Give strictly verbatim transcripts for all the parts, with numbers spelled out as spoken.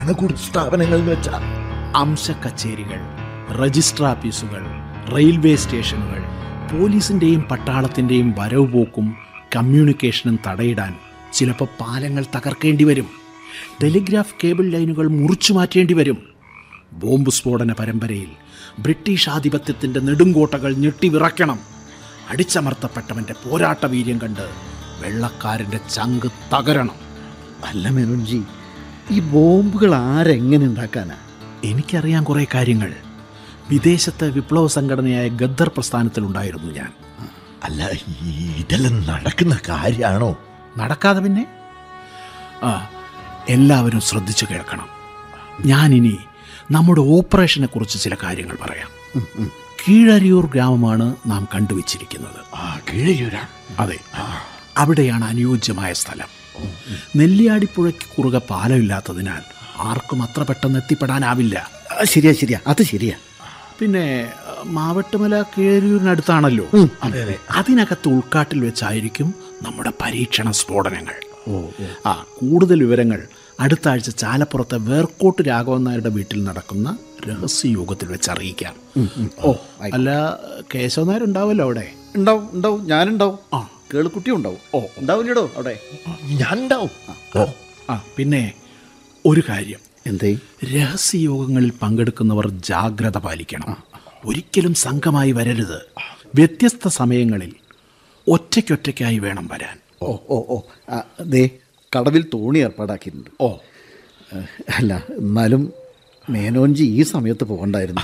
ഭരണകൂട സ്ഥാപനങ്ങൾ എന്ന് വെച്ചാൽ അംശ കച്ചേരികൾ, രജിസ്റ്റർ ഓഫീസുകൾ, റെയിൽവേ സ്റ്റേഷനുകൾ, പോലീസിൻ്റെയും പട്ടാളത്തിൻ്റെയും വരവ് പോക്കും കമ്മ്യൂണിക്കേഷനും തടയിടാൻ ചിലപ്പോൾ പാലങ്ങൾ തകർക്കേണ്ടി വരും. ടെലിഗ്രാഫ് കേബിൾ ലൈനുകൾ മുറിച്ചു മാറ്റേണ്ടി വരും. ബോംബ് സ്ഫോടന പരമ്പരയിൽ ബ്രിട്ടീഷ് ആധിപത്യത്തിൻ്റെ നെടുങ്കോട്ടകൾ ഞെട്ടിവിറയ്ക്കണം. അടിച്ചമർത്തപ്പെട്ടവൻ്റെ പോരാട്ട വീര്യം കണ്ട് വെള്ളക്കാരൻ്റെ ചങ്ക് തകരണം. അല്ല മേനോൻജി, ഈ ബോംബുകൾ ആരെങ്ങനെ ഉണ്ടാക്കാനാ? എനിക്കറിയാൻ കുറേ കാര്യങ്ങൾ. വിദേശത്തെ വിപ്ലവ സംഘടനയായ ഗദ്ദർ പ്രസ്ഥാനത്തിലുണ്ടായിരുന്നു ഞാൻ. അല്ല, ഇതെല്ലാം നടക്കുന്ന കാര്യമാണോ? നടക്കാതെ പിന്നെ? ആ, എല്ലാവരും ശ്രദ്ധിച്ചു കേൾക്കണം. ഞാനിനി നമ്മുടെ ഓപ്പറേഷനെ കുറിച്ച് ചില കാര്യങ്ങൾ പറയാം. കീഴരിയൂർ ഗ്രാമമാണ് നാം കണ്ടുവച്ചിരിക്കുന്നത്. കീഴരിയൂരാ? അതെ, അവിടെയാണ് അനുയോജ്യമായ സ്ഥലം. നെല്ലിയാടിപ്പുഴയ്ക്ക് കുറുകെ പാലമില്ലാത്തതിനാൽ ആർക്കും അത്ര പെട്ടെന്ന് എത്തിപ്പെടാനാവില്ല. ശരിയാ ശരിയാ അത് ശരിയാ. പിന്നെ മാവട്ടുമല കീഴരിയൂരിനടുത്താണല്ലോ. അതിനകത്ത് ഉൾക്കാട്ടിൽ വെച്ചായിരിക്കും നമ്മുടെ പരീക്ഷണ സ്ഫോടനങ്ങൾ. ആ കൂടുതൽ വിവരങ്ങൾ അടുത്ത ആഴ്ച ചാലപ്പുറത്തെ വേർക്കോട്ട് രാഘവൻ നായരുടെ വീട്ടിൽ നടക്കുന്ന രഹസ്യയോഗത്തിൽ വെച്ച് അറിയിക്കാം. ഓ അല്ല, കേശവ നായർ ഉണ്ടാവുമല്ലോ അവിടെ? ഉണ്ടാവും ഉണ്ടാവും ഞാനുണ്ടാവും. ആ കേളുക്കുട്ടി ഉണ്ടാവും. ഓ ഉണ്ടാവില്ലടോ അവിടെ? ഞാൻ ഉണ്ടാവും. ആ പിന്നെ ഒരു കാര്യം, എന്തേ? രഹസ്യയോഗങ്ങളിൽ പങ്കെടുക്കുന്നവർ ജാഗ്രത പാലിക്കണം. ഒരിക്കലും സംഘമായി വരരുത്. വ്യത്യസ്ത സമയങ്ങളിൽ ഒറ്റയ്ക്കൊറ്റയ്ക്കായി വേണം വരാൻ. ഓ ഓ ഓ ദേ കടവിൽ തോണി ഏർപ്പാടാക്കിയിട്ടുണ്ട്. ഓ അല്ല, എന്നാലും മേനോൻജി ഈ സമയത്ത് പോകണ്ടായിരുന്നു.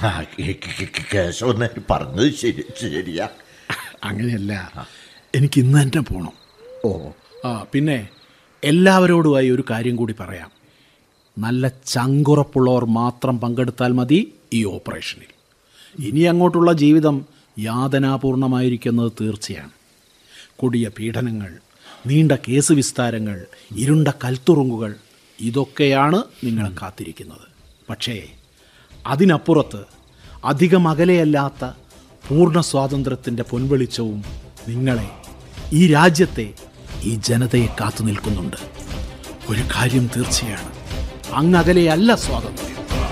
പറഞ്ഞത് ശരി ശരിയാ. അങ്ങനെയല്ല, എനിക്ക് ഇന്ന് തന്നെ പോകണം. ഓ ആ പിന്നെ എല്ലാവരോടുമായി ഒരു കാര്യം കൂടി പറയാം. നല്ല ചങ്കുറപ്പുള്ളവർ മാത്രം പങ്കെടുത്താൽ മതി ഈ ഓപ്പറേഷനിൽ. ഇനി അങ്ങോട്ടുള്ള ജീവിതം യാതനാപൂർണമായിരിക്കുന്നത് തീർച്ചയാണ്. കൊടിയ പീഡനങ്ങൾ, നീണ്ട കേസ് വിസ്താരങ്ങൾ, ഇരുണ്ട കൽത്തുറുങ്കുകൾ, ഇതൊക്കെയാണ് നിങ്ങളെ കാത്തിരിക്കുന്നത്. പക്ഷേ അതിനപ്പുറത്ത് അധികം അകലെയല്ലാത്ത പൂർണ്ണ സ്വാതന്ത്ര്യത്തിൻ്റെ പൊൻവെളിച്ചവും നിങ്ങളെ, ഈ രാജ്യത്തെ, ഈ ജനതയെ കാത്തു നിൽക്കുന്നുണ്ട്. ഒരു കാര്യം തീർച്ചയാണ്, അങ്ങകലെയല്ല സ്വാതന്ത്ര്യം.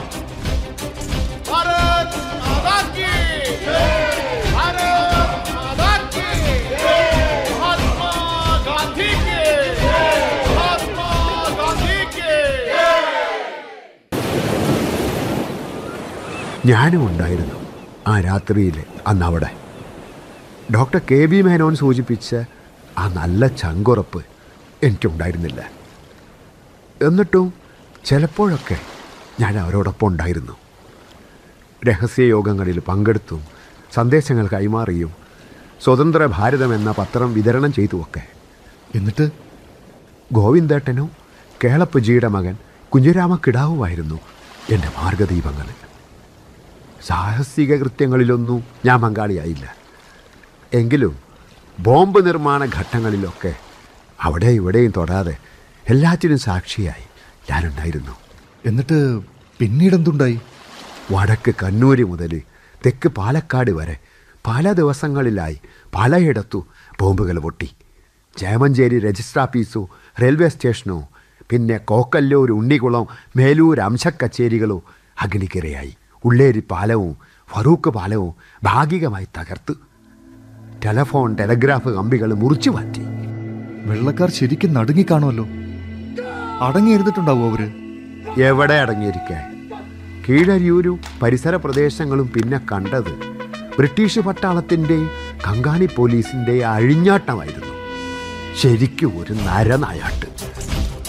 ഞാനും ഉണ്ടായിരുന്നു ആ രാത്രിയിൽ അന്ന് അവിടെ. ഡോക്ടർ കെ വി മേനോൻ സൂചിപ്പിച്ച ആ നല്ല ചങ്കുറപ്പ് എനിക്കുണ്ടായിരുന്നില്ല. എന്നിട്ടും ചിലപ്പോഴൊക്കെ ഞാൻ അവരോടൊപ്പം ഉണ്ടായിരുന്നു. രഹസ്യയോഗങ്ങളിൽ പങ്കെടുത്തും സന്ദേശങ്ങൾ കൈമാറിയും സ്വതന്ത്ര ഭാരതം എന്ന പത്രം വിതരണം ചെയ്തുമൊക്കെ. എന്നിട്ട് ഗോവിന്ദേട്ടനും കേളപ്പജിയുടെ മകൻ കുഞ്ഞിരാമ കിടാവുമായിരുന്നു എൻ്റെ മാർഗദീപങ്ങൾ. സാഹസിക കൃത്യങ്ങളിലൊന്നും ഞാൻ പങ്കാളിയായില്ല. എങ്കിലും ബോംബ് നിർമ്മാണ ഘട്ടങ്ങളിലൊക്കെ അവിടെ ഇവിടെയും തൊടാതെ എല്ലാറ്റിനും സാക്ഷിയായി ഞാനുണ്ടായിരുന്നു. എന്നിട്ട് പിന്നീടെന്തുണ്ടായി? വടക്ക് കണ്ണൂര് മുതൽ തെക്ക് പാലക്കാട് വരെ പല ദിവസങ്ങളിലായി പലയിടത്തു ബോംബുകൾ പൊട്ടി. ചേമഞ്ചേരി രജിസ്റ്റർ ഓഫീസോ റെയിൽവേ സ്റ്റേഷനോ പിന്നെ കോക്കല്ലൂർ, ഉണ്ണികുളം, മേലൂർ അംശക്കച്ചേരികളോ അഗ്നിക്കിരയായി. ഉള്ളേരി പാലവും ഫറൂഖ് പാലവും ഭാഗികമായി തകർത്ത്. ടെലഫോൺ ടെലഗ്രാഫ് കമ്പികൾ മുറിച്ചു മാറ്റി. വെള്ളക്കാർ ശരിക്കും നടുങ്ങിക്കാണുമല്ലോ. അടങ്ങിയിരുന്നിട്ടുണ്ടാവും അവര്? എവിടെ അടങ്ങിയിരിക്കാൻ? കീഴരിയൂരും പരിസര പ്രദേശങ്ങളും പിന്നെ കണ്ടത് ബ്രിട്ടീഷ് പട്ടാളത്തിൻ്റെയും കങ്കാണി പോലീസിൻ്റെയും അഴിഞ്ഞാട്ടമായിരുന്നു. ശരിക്കും ഒരു നരനായാട്ട്.